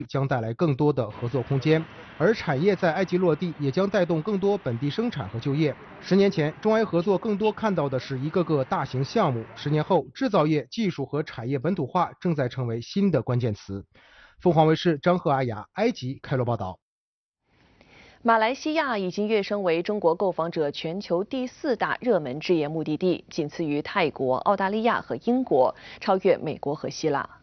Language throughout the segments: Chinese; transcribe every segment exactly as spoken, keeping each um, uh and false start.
将带来更多的合作空间，而产业在埃及落地，也将带动更多本地生产和就业。十年前，中埃合作更多看到的是一个个大型项目，十年后，制造业、技术和产业本土化正在成为新的关键词。凤凰卫视张赫阿雅，埃及开罗报道。 马来西亚已经跃升为中国购房者全球第四大热门置业目的地，仅次于泰国、澳大利亚和英国，超越美国和希腊。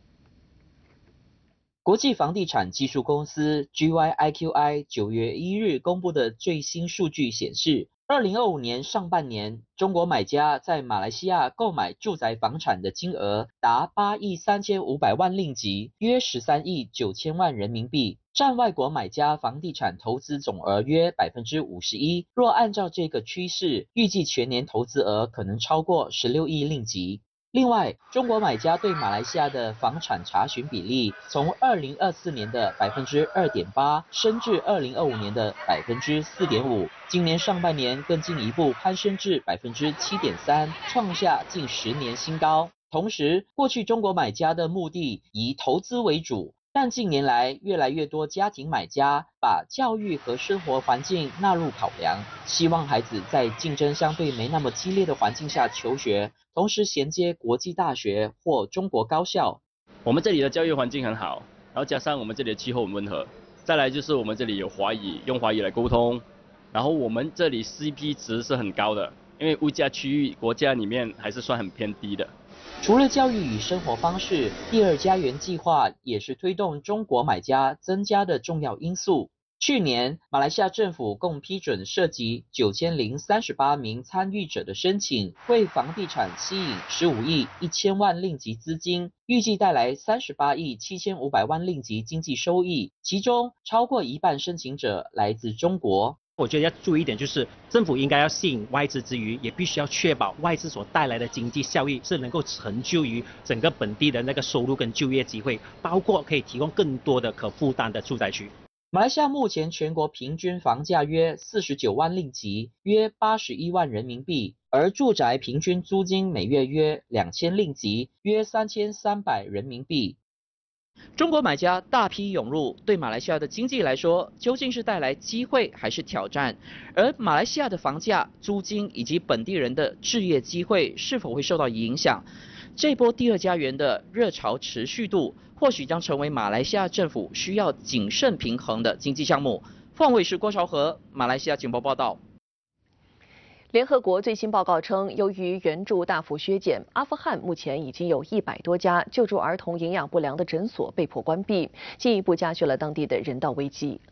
国际房地产技术公司 G Y I Q I 九月一日公布的最新数据显示，二零二五年上半年，中国买家在马来西亚购买住宅房产的金额达八亿三千五百万令吉，约十三亿九千万人民币，占外国买家房地产投资总额约百分之五十一。若按照这个趋势，预计全年投资额可能超过十六亿令吉。另外，中国买家对马来西亚的房产查询比例从二零二四年的百分之二点八升至二零二五年的百分之四点五，今年上半年更进一步攀升至百分之七点三，创下近十年新高。同时，过去中国买家的目的以投资为主，但近年来越来越多家庭买家把教育和生活环境纳入考量，希望孩子在竞争相对没那么激烈的环境下求学，同时衔接国际大学或中国高校。 我们这里的教育环境很好，然后加上我们这里的气候很温和，再来就是我们这里有华语，用华语来沟通，然后我们这里 C P 值是很高的，因为物价区域国家里面还是算很偏低的。 除了教育与生活方式，第二家园计划也是推动中国买家增加的重要因素。去年，马来西亚政府共批准涉及九千零三十八名参与者的申请，为房地产吸引十五亿一千万令吉资金，预计带来三十八亿七千五百万令吉经济收益，其中超过一半申请者来自中国。 我觉得要注意一点，就是政府应该要吸引外资之余，也必须要确保外资所带来的经济效益是能够成就于整个本地的那个收入跟就业机会，包括可以提供更多的可负担的住宅区。 马来西亚目前全国平均房价约四十九万令吉，约八十一万人民币，而住宅平均租金每月约两千令吉，约三千三百人民币。中国买家大批涌入，对马来西亚的经济来说，究竟是带来机会还是挑战？而马来西亚的房价、租金以及本地人的置业机会是否会受到影响？这波第二家园的热潮持续度，或许将成为马来西亚政府需要谨慎平衡的经济项目。凤凰卫视郭朝和，马来西亚警报报道。 联合国最新报告称，由于援助大幅削减，阿富汗目前已经有一百多家救助儿童营养不良的诊所被迫关闭，进一步加剧了当地的人道危机。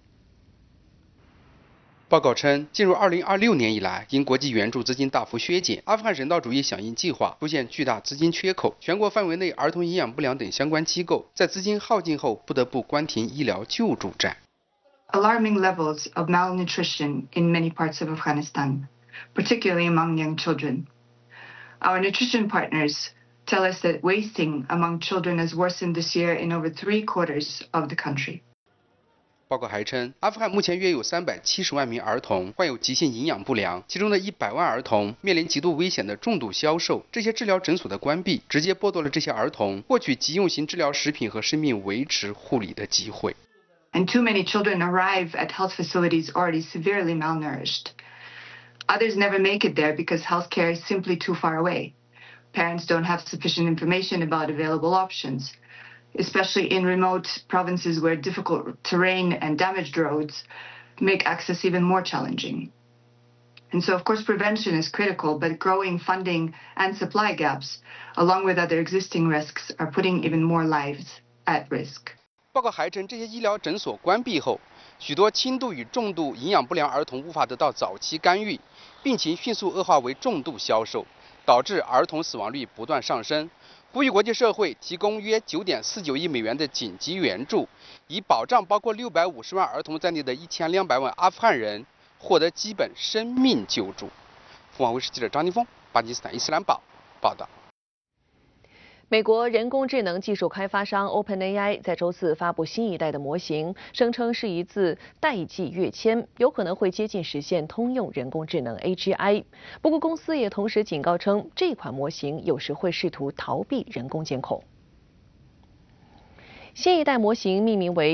报告称，进入二零二六年以来，因国际援助资金大幅削减，阿富汗人道主义响应计划出现巨大资金缺口，全国范围内儿童营养不良等相关机构在资金耗尽后，不得不关停医疗救助站。 Alarming levels of malnutrition in many parts of Afghanistan, particularly among young children. Our nutrition partners tell us that wasting among children has worsened this year in over three quarters of the country. 报告还称，阿富汗目前约有三百七十万名儿童患有急性营养不良，其中的一百万儿童面临极度危险的重度消瘦。这些治疗诊所的关闭，直接剥夺了这些儿童获取急用型治疗食品和生命维持护理的机会。 And too many children arrive at health facilities already severely malnourished. Others never make it there because healthcare is simply too far away. Parents don't have sufficient information about available options, especially in remote provinces where difficult terrain and damaged roads make access even more challenging. And so, of course, prevention is critical, but growing funding and supply gaps, along with other existing risks, are putting even more lives at risk. 报告还称，这些医疗诊所关闭后，许多轻度与重度营养不良儿童无法得到早期干预，病情迅速恶化为重度消瘦，导致儿童死亡率不断上升。呼吁国际社会提供约 九点四九亿美元的紧急援助，以保障包括六百五十万儿童在内的一千两百万阿富汗人获得基本生命救助。凤凰卫视记者张金峰，巴基斯坦伊斯兰堡报道。 美国人工智能技术开发商 OpenAI 在周四发布新一代的模型，声称是一次代际跃迁，有可能会接近实现通用人工智能 A G I。不过，公司也同时警告称，这款模型有时会试图逃避人工监控。 新一代模型命名为